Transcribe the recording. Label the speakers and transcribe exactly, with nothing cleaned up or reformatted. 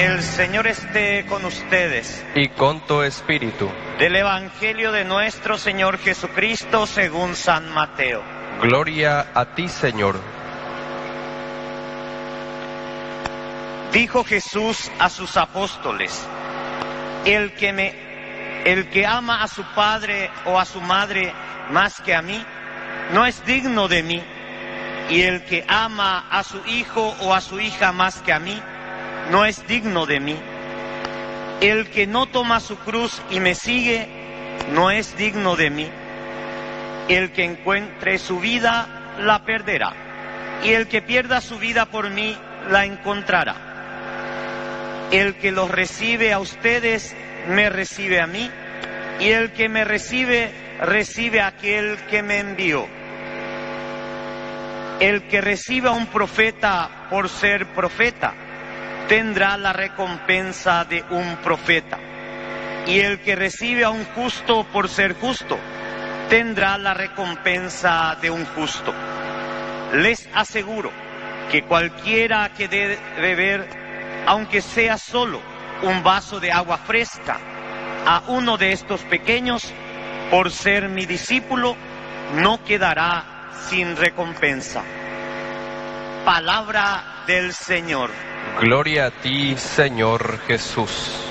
Speaker 1: El Señor esté con ustedes.
Speaker 2: Y con tu espíritu.
Speaker 1: Del Evangelio de nuestro Señor Jesucristo según San Mateo.
Speaker 2: Gloria a ti, Señor.
Speaker 1: Dijo Jesús a sus apóstoles: El que me, el que ama a su padre o a su madre más que a mí, no es digno de mí. Y el que ama a su hijo o a su hija más que a mí, no es digno de mí. El que no toma su cruz y me sigue, no es digno de mí. El que encuentre su vida, la perderá. Y el que pierda su vida por mí, la encontrará. El que los recibe a ustedes, me recibe a mí. Y el que me recibe, recibe a aquel que me envió. El que reciba a un profeta por ser profeta, tendrá la recompensa de un profeta. Y el que recibe a un justo por ser justo, tendrá la recompensa de un justo. Les aseguro que cualquiera que dé beber, aunque sea solo un vaso de agua fresca, a uno de estos pequeños, por ser mi discípulo, no quedará sin recompensa. Palabra del Señor.
Speaker 2: Gloria a ti, Señor Jesús.